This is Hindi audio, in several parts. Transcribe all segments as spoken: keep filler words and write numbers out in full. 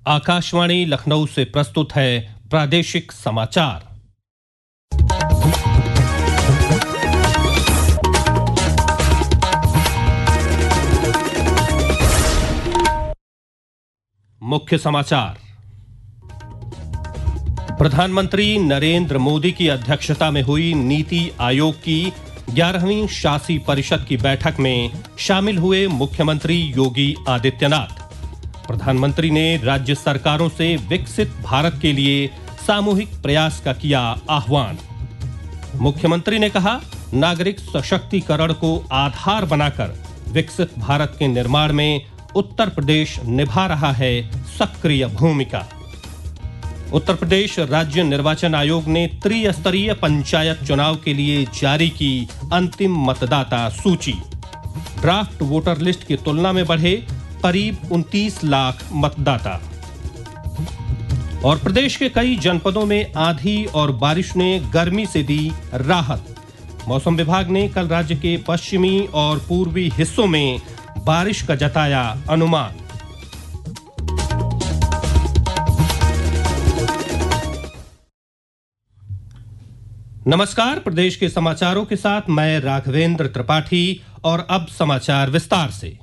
आकाशवाणी लखनऊ से प्रस्तुत है प्रादेशिक समाचार। मुख्य समाचार। प्रधानमंत्री नरेंद्र मोदी की अध्यक्षता में हुई नीति आयोग की ग्यारहवीं शासी परिषद की बैठक में शामिल हुए मुख्यमंत्री योगी आदित्यनाथ। प्रधानमंत्री ने राज्य सरकारों से विकसित भारत के लिए सामूहिक प्रयास का किया आह्वान। मुख्यमंत्री ने कहा, नागरिक सशक्तिकरण को आधार बनाकर विकसित भारत के निर्माण में उत्तर प्रदेश निभा रहा है सक्रिय भूमिका। उत्तर प्रदेश राज्य निर्वाचन आयोग ने त्रिस्तरीय पंचायत चुनाव के लिए जारी की अंतिम मतदाता सूची। ड्राफ्ट वोटर लिस्ट की तुलना में बढ़े करीब उनतीस लाख मतदाता। और प्रदेश के कई जनपदों में आंधी और बारिश ने गर्मी से दी राहत। मौसम विभाग ने कल राज्य के पश्चिमी और पूर्वी हिस्सों में बारिश का जताया अनुमान। नमस्कार, प्रदेश के समाचारों के साथ मैं राघवेंद्र त्रिपाठी। और अब समाचार विस्तार से।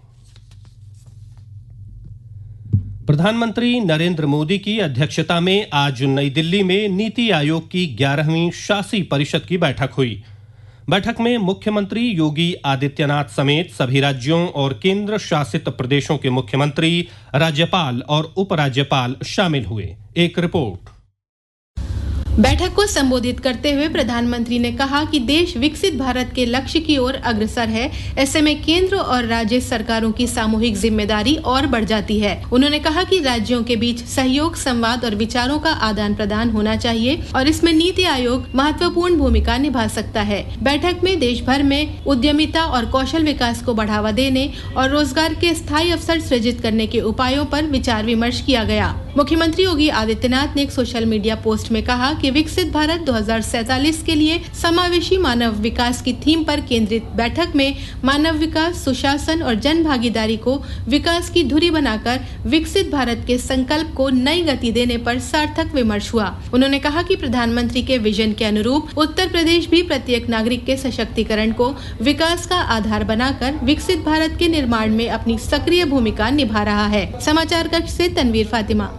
प्रधानमंत्री नरेंद्र मोदी की अध्यक्षता में आज नई दिल्ली में नीति आयोग की ग्यारहवीं शासी परिषद की बैठक हुई। बैठक में मुख्यमंत्री योगी आदित्यनाथ समेत सभी राज्यों और केंद्र शासित प्रदेशों के मुख्यमंत्री, राज्यपाल और उपराज्यपाल शामिल हुए। एक रिपोर्ट। बैठक को संबोधित करते हुए प्रधानमंत्री ने कहा कि देश विकसित भारत के लक्ष्य की ओर अग्रसर है। ऐसे में केंद्र और राज्य सरकारों की सामूहिक जिम्मेदारी और बढ़ जाती है। उन्होंने कहा कि राज्यों के बीच सहयोग, संवाद और विचारों का आदान प्रदान होना चाहिए और इसमें नीति आयोग महत्वपूर्ण भूमिका निभा सकता है। बैठक में देश भर में उद्यमिता और कौशल विकास को बढ़ावा देने और रोजगार के स्थायी अवसर सृजित करने के उपायों पर विचार विमर्श किया गया। मुख्यमंत्री योगी आदित्यनाथ ने एक सोशल मीडिया पोस्ट में कहा कि विकसित भारत दो हज़ार सैंतालीस के लिए समावेशी मानव विकास की थीम पर केंद्रित बैठक में मानव विकास, सुशासन और जन भागीदारी को विकास की धुरी बनाकर विकसित भारत के संकल्प को नई गति देने पर सार्थक विमर्श हुआ। उन्होंने कहा कि प्रधानमंत्री के विजन के अनुरूप उत्तर प्रदेश भी प्रत्येक नागरिक के सशक्तिकरण को विकास का आधार बनाकर विकसित भारत के निर्माण में अपनी सक्रिय भूमिका निभा रहा है। समाचार कक्ष से तनवीर फातिमा।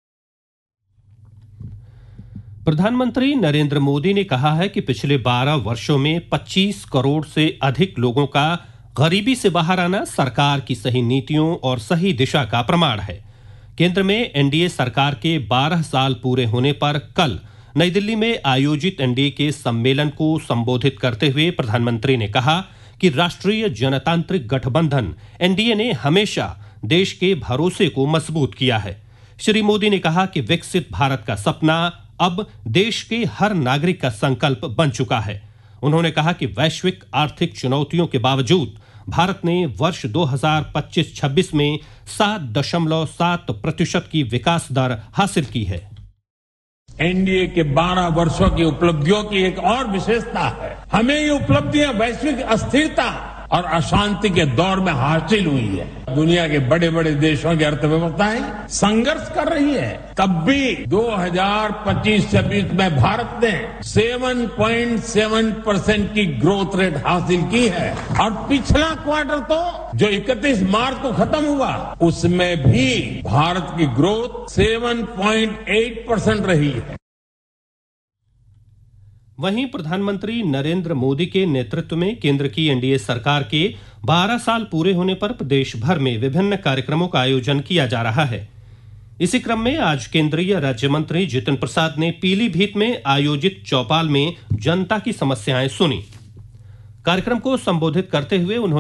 प्रधानमंत्री नरेंद्र मोदी ने कहा है कि पिछले बारह वर्षों में पच्चीस करोड़ से अधिक लोगों का गरीबी से बाहर आना सरकार की सही नीतियों और सही दिशा का प्रमाण है। केंद्र में एनडीए सरकार के बारह साल पूरे होने पर कल नई दिल्ली में आयोजित एनडीए के सम्मेलन को संबोधित करते हुए प्रधानमंत्री ने कहा कि राष्ट्रीय जनतांत्रिक गठबंधन एनडीए ने हमेशा देश के भरोसे को मजबूत किया है। श्री मोदी ने कहा कि विकसित भारत का सपना अब देश के हर नागरिक का संकल्प बन चुका है। उन्होंने कहा कि वैश्विक आर्थिक चुनौतियों के बावजूद भारत ने वर्ष दो हज़ार पच्चीस छब्बीस में सात दशमलव सात प्रतिशत की विकास दर हासिल की है। एनडीए के बारह वर्षों की उपलब्धियों की एक और विशेषता है, हमें ये उपलब्धियां वैश्विक अस्थिरता और अशांति के दौर में हासिल हुई है। दुनिया के बड़े बड़े देशों की अर्थव्यवस्थाएं संघर्ष कर रही है, तब भी दो हज़ार पच्चीस छब्बीस में भारत ने सात पॉइंट सात परसेंट की ग्रोथ रेट हासिल की है। और पिछला क्वार्टर तो जो इकतीस मार्च को खत्म हुआ, उसमें भी भारत की ग्रोथ सात पॉइंट आठ परसेंट रही है। वहीं प्रधानमंत्री नरेंद्र मोदी के नेतृत्व में केंद्र की एनडीए सरकार के बारह साल पूरे होने पर प्रदेश भर में विभिन्न कार्यक्रमों का आयोजन किया जा रहा है। इसी क्रम में आज केंद्रीय राज्य मंत्री जितिन प्रसाद ने पीलीभीत में आयोजित चौपाल में जनता की समस्याएं सुनी। कार्यक्रम को संबोधित करते हुए उन्होंने